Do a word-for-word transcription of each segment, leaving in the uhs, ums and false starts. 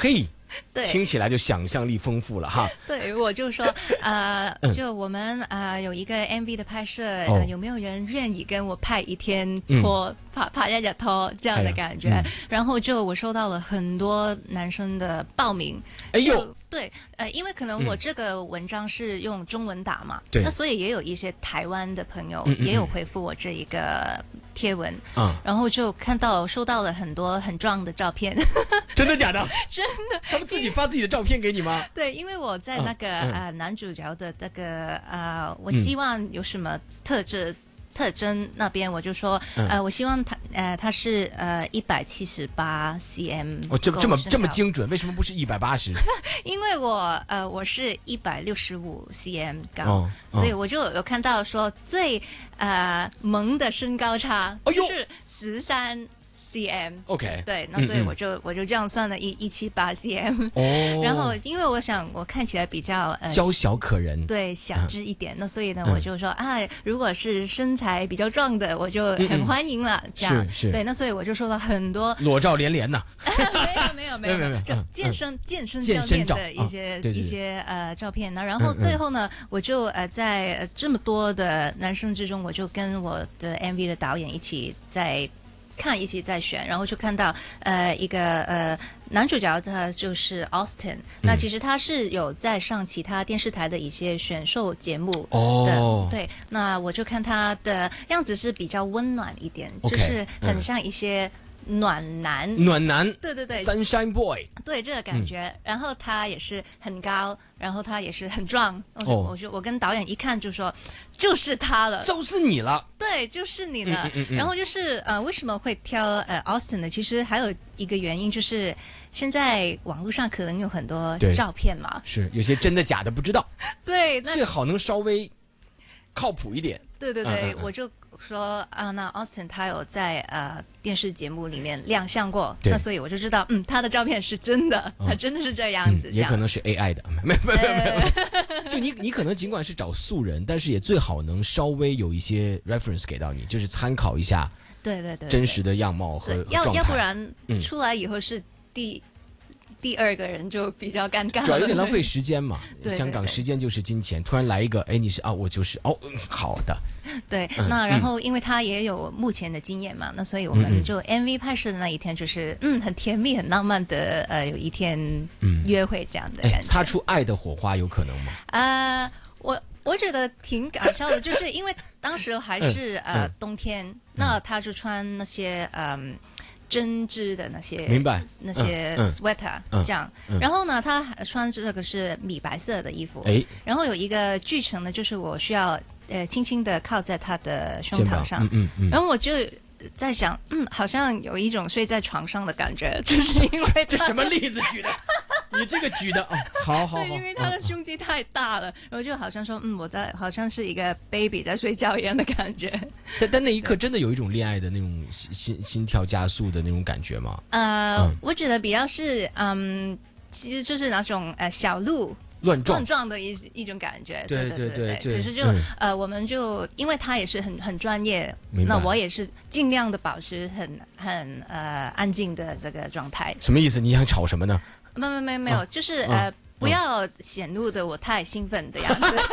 嘿。 对， 听起来就想象力丰富了哈。 对，我就说，呃，就我们呃有一个 M V 的拍摄， 哦呃、有没有人愿意跟我拍一天拖，嗯、拍拍一日拖这样的感觉？哎嗯、然后就我收到了很多男生的报名。 哎呦， 对，呃，因为可能我这个文章是用中文打嘛， 对、嗯， 那所以也有一些台湾的朋友也有回复我这一个贴文， 嗯， 然后就看到收到了很多很壮的照片。 真的假的？ 真的。 他们自己发自己的照片给你吗？ 对，因为我在那个、嗯、呃男主角的那个呃，我希望有什么特质、嗯、特征那边，我就说、嗯、呃，我希望他呃他是呃一百七十八 cm。 哦，这这么这么精准，为什么不是一百八十？ 因为我呃我是一百六十五 cm 高、 哦哦， 所以我就有看到说最呃萌的身高差就是十三。cm，OK， 对，那所以我就、嗯嗯、我就这样算了一一七八 cm， 哦，然后因为我想我看起来比较呃娇小可人， 对，小只一点，嗯、那所以呢，我就说啊，如果是身材比较壮的，我就很欢迎了，嗯、这样是是， 对，那所以我就收到很多裸照连连呐， 没有没有没有没有，就健身、嗯、健身教练的一些、 啊、对对对一些呃照片呢，然后最后呢，嗯嗯我就呃在、呃、这么多的男生之中，我就跟我的 M V 的导演一起在。看一起在选，然后就看到呃一个呃男主角他就是 Austin，、嗯、那其实他是有在上其他电视台的一些选秀节目的， 哦、 对，那我就看他的样子是比较温暖一点， okay, 就是很像一些暖男， 嗯、暖男， 对对对 ，Sunshine Boy， 对这个感觉、嗯，然后他也是很高，然后他也是很壮，我就、 哦、 我就我跟导演一看就说。就是他了， 就是你了， 对，就是你了。 嗯嗯嗯、 然后就是呃，为什么会挑呃 Austin 呢？其实还有一个原因就是，现在网络上可能有很多照片嘛， 是有些真的假的不知道。 对，那最好能稍微靠谱一点。 对对对， 嗯嗯嗯我就说啊，那 Austin 他有在呃电视节目里面亮相过，那所以我就知道，嗯，他的照片是真的，嗯、他真的是这样子、 嗯，也可能是 A I 的，没没没没没。就你你可能尽管是找素人，但是也最好能稍微有一些 reference 给到你，就是参考一下， 对对对， 真实的样貌和要状态， 要不然出来以后是第。嗯第二个人就比较尴尬了， 主要有点浪费时间嘛。 对对对， 香港时间就是金钱，突然来一个，哎，你是啊，我就是哦，好的。 对，嗯、那然后因为他也有目前的经验嘛，嗯、那所以我们就 M V 拍摄的那一天就是嗯很甜蜜、很浪漫的呃有一天约会这样的感觉。 擦出爱的火花有可能吗？ 啊、呃，我我觉得挺搞笑的，就是因为当时还是、嗯、呃、嗯、冬天，那他就穿那些嗯。针织的那些， 明白那些 sweater、嗯、这样、嗯嗯，然后呢，他穿这个是米白色的衣服，哎，然后有一个剧情呢，就是我需要呃轻轻的靠在他的胸膛上， 嗯嗯嗯， 然后我就在想，嗯，好像有一种睡在床上的感觉，就是因为这什么例子举的？你这个举的哦，好好好， 因为他的胸肌太大了，然后就好像说，嗯，我在好像是一个 baby 在睡觉一样的感觉。 但但那一刻真的有一种恋爱的那种心心心跳加速的那种感觉吗？ 呃，嗯、我觉得比较是，嗯，其实就是那种呃小鹿。 乱撞乱撞的一一种感觉， 对对对对对。 可是就、嗯、呃，我们就因为他也是很很专业，那我也是尽量的保持很很呃安静的这个状态。 什么意思？你想吵什么呢？ 没没没没有，啊、就是、啊、呃、啊，不要显露的我太兴奋的样子。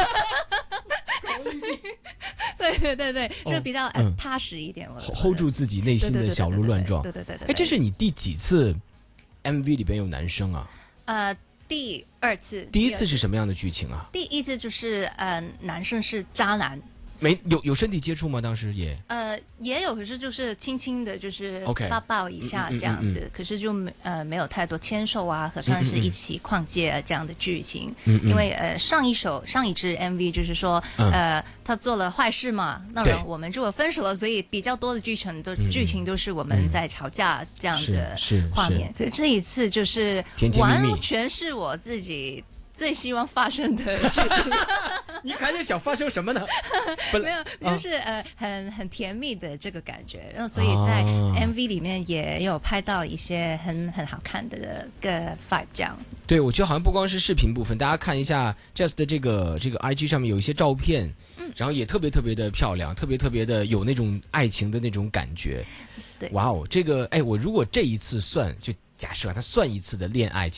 对对对对， 哦、 就比较、呃嗯、踏实一点。我 hold 住自己内心的小鹿乱撞。 对对对对。 哎，这是你第几次 M V 里边有男生啊？ 呃。第二次， 第一次是什么样的剧情啊？ 第一次就是呃，男生是渣男， 没有有身体接触吗？当时也呃也有，可是就是轻轻的，就是抱抱一下 okay, 这样子， 嗯嗯嗯、 可是就没呃没有太多牵手啊，好像是一起逛街、啊、这样的剧情。 嗯嗯因为呃上一首上一支 M V 就是说、嗯、呃他做了坏事嘛，那然我们就分手了，所以比较多的剧情都、嗯、剧情都是我们在吵架这样的画面。是是是可是这一次就是完全是我自己最希望发生的剧情。 你还在想发生什么呢？ 没有，就是、啊、呃很很甜蜜的这个感觉，然后所以在 M V 里面也有拍到一些很很好看的个 vibe 这样。 对，我觉得好像不光是视频部分，大家看一下 Jess 的这个这个 I G 上面有一些照片，嗯，然后也特别特别的漂亮，特别特别的有那种爱情的那种感觉。 对， 哇哦，这个哎，我如果这一次算就假设他算一次的恋爱。